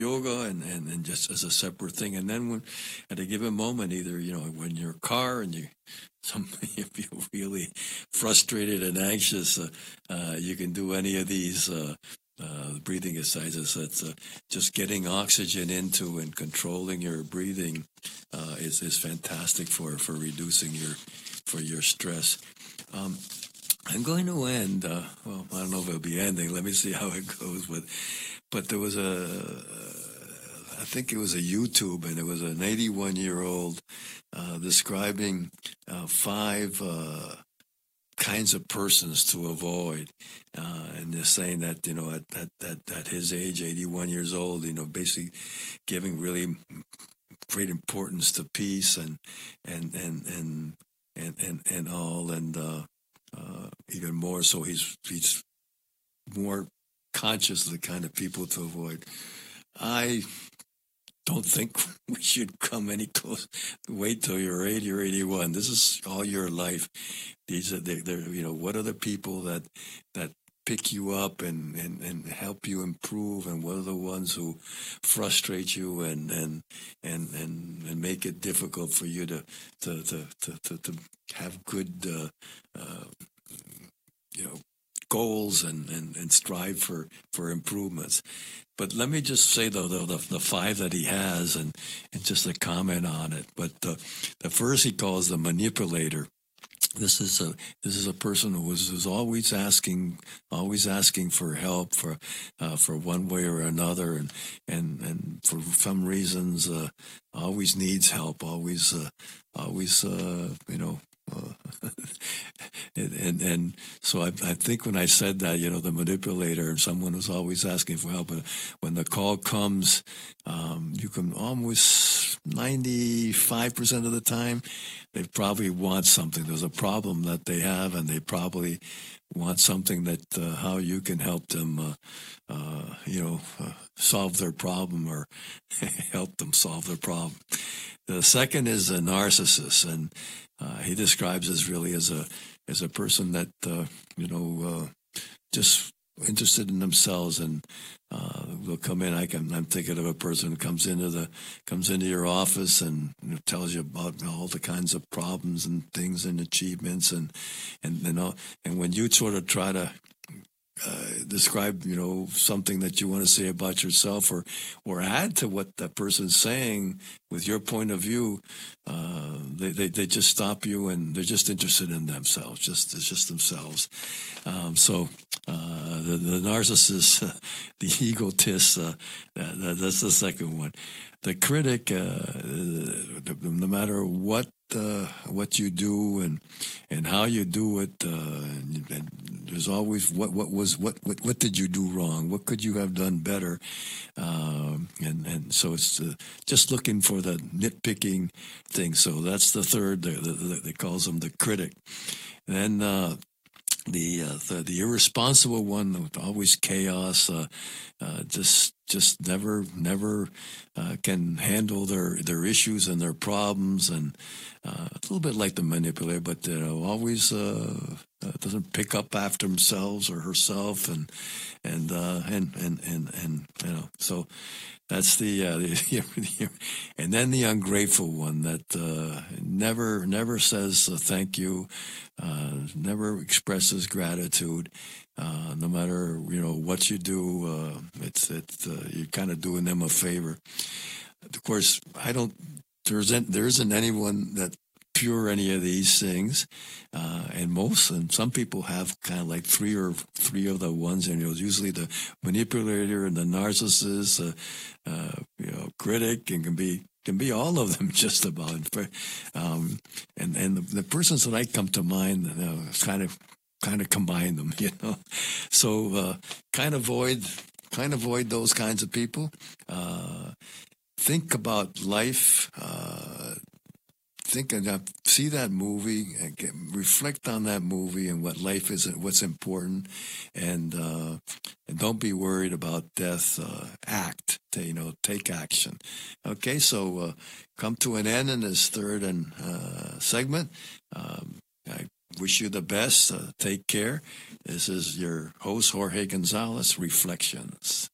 yoga and just as a separate thing. And then when at a given moment, either when you're in your car and you feel really frustrated and anxious, you can do any of these breathing exercises. That's just getting oxygen into and controlling your breathing is fantastic for reducing your stress. I'm going to end. Well, I don't know if it'll be ending. Let me see how it goes. But there was I think it was a YouTube, and it was an 81-year-old describing 5 kinds of persons to avoid, and they're saying that at his age, 81 years old, basically giving really great importance to peace and all, and even more so, he's more conscious of the kind of people to avoid. I don't think we should come any close. Wait till you're 80 or 81. This is all your life. These are they're what are the people that pick you up and help you improve, and what are the ones who frustrate you and make it difficult for you to have good goals and strive for improvements. But let me just say though the 5 that he has, and just a comment on it. But the first he calls the manipulator. This is a person who was always asking for help for one way or another, and for some reasons always needs help, always and so I think when I said that, the manipulator, someone who's always asking for help, when the call comes, you can almost 95% of the time, they probably want something. There's a problem that they have, and they probably want something that how you can help them, solve their problem, or help them solve their problem. The second is a narcissist, and he describes as really as a person that just interested in themselves, and will come in. I'm thinking of a person who comes into your office and tells you about all the kinds of problems and things and achievements, and when you sort of try to describe something that you want to say about yourself, or add to what that person's saying with your point of view, they just stop you, and they're just interested in themselves, just themselves. So the narcissist, the egotist, that's the second one. The critic, no matter what you do and how you do it, and there's always what did you do wrong? What could you have done better? And so it's just looking for the nitpicking thing. So that's the third. They calls them the critic. And then the irresponsible one, always chaos, just never can handle their issues and their problems, and a little bit like the manipulator, but always doesn't pick up after themselves or herself, and so that's the and then the ungrateful one that never says thank you, never expresses gratitude, no matter what you do. It's you're kind of doing them a favor. Of course, there isn't anyone that pure any of these things, and some people have kind of like three of the ones, and usually the manipulator and the narcissist, critic, and can be all of them just about. And the persons that I come to mind, kind of combine them, So kind of avoid those kinds of people. Think about life. Think and see that movie, and reflect on that movie and what life is and what's important, and don't be worried about death. Act, take action. Okay, so come to an end in this third segment. I wish you the best. Take care. This is your host, Jorge Gonzalez, Reflections.